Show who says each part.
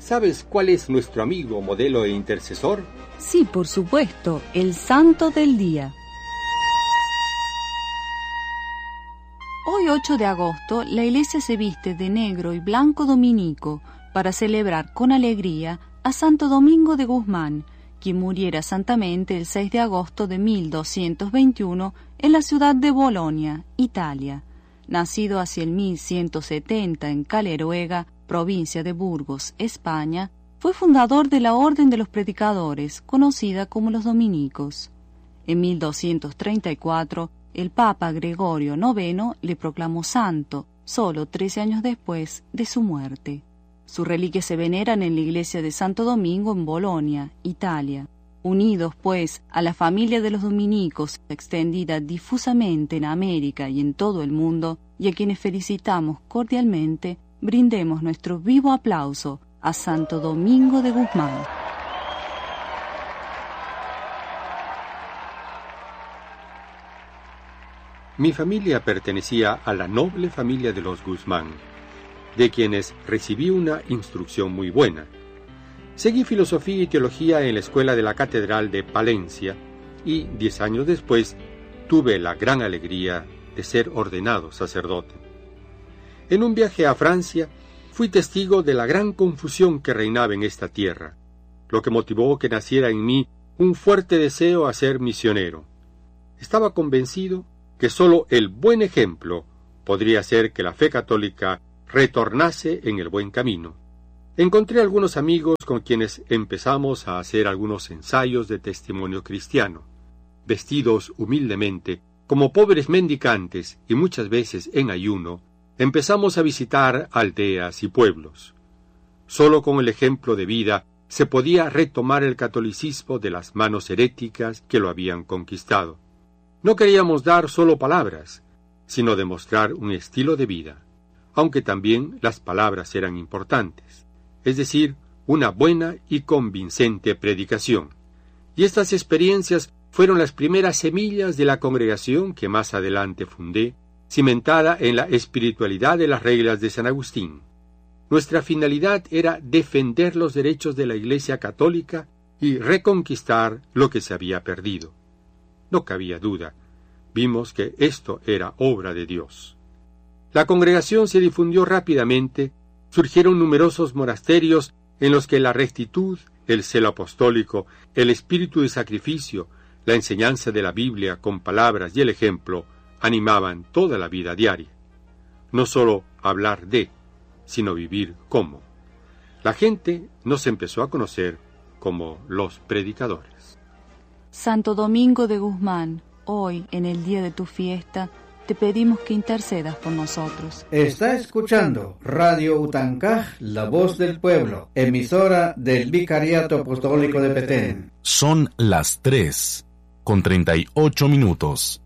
Speaker 1: ¿Sabes cuál es nuestro amigo, modelo e intercesor?
Speaker 2: Sí, por supuesto, el santo del día. Hoy 8 de agosto, la iglesia se viste de negro y blanco dominico para celebrar con alegría a Santo Domingo de Guzmán, quien muriera santamente el 6 de agosto de 1221 en la ciudad de Bolonia, Italia. Nacido hacia el 1170 en Caleruega, provincia de Burgos, España, fue fundador de la Orden de los Predicadores, conocida como los dominicos. En 1234, el Papa Gregorio IX le proclamó santo, solo 13 años después de su muerte. Sus reliquias se veneran en la iglesia de Santo Domingo en Bolonia, Italia. Unidos, pues, a la familia de los dominicos, extendida difusamente en América y en todo el mundo, y a quienes felicitamos cordialmente, brindemos nuestro vivo aplauso a Santo Domingo de Guzmán.
Speaker 1: Mi familia pertenecía a la noble familia de los Guzmán, de quienes recibí una instrucción muy buena. Seguí filosofía y teología en la escuela de la Catedral de Palencia y 10 años después tuve la gran alegría de ser ordenado sacerdote. En un viaje a Francia fui testigo de la gran confusión que reinaba en esta tierra, lo que motivó que naciera en mí un fuerte deseo a ser misionero. Estaba convencido que sólo el buen ejemplo podría hacer que la fe católica retornase en el buen camino. Encontré algunos amigos con quienes empezamos a hacer algunos ensayos de testimonio cristiano. Vestidos humildemente, como pobres mendicantes y muchas veces en ayuno, empezamos a visitar aldeas y pueblos. Solo con el ejemplo de vida se podía retomar el catolicismo de las manos heréticas que lo habían conquistado. No queríamos dar solo palabras, sino demostrar un estilo de vida, aunque también las palabras eran importantes, es decir, una buena y convincente predicación. Y estas experiencias fueron las primeras semillas de la congregación que más adelante fundé, cimentada en la espiritualidad de las reglas de San Agustín. Nuestra finalidad era defender los derechos de la Iglesia católica y reconquistar lo que se había perdido. No cabía duda, vimos que esto era obra de Dios. La congregación se difundió rápidamente, surgieron numerosos monasterios en los que la rectitud, el celo apostólico, el espíritu de sacrificio, la enseñanza de la Biblia con palabras y el ejemplo animaban toda la vida diaria. No solo hablar de, sino vivir como. La gente nos empezó a conocer como los predicadores.
Speaker 2: Santo Domingo de Guzmán, hoy, en el día de tu fiesta, te pedimos que intercedas por nosotros.
Speaker 3: Está escuchando Radio Utancaj, la voz del pueblo, emisora del Vicariato Apostólico de Petén.
Speaker 4: Son las 3:38.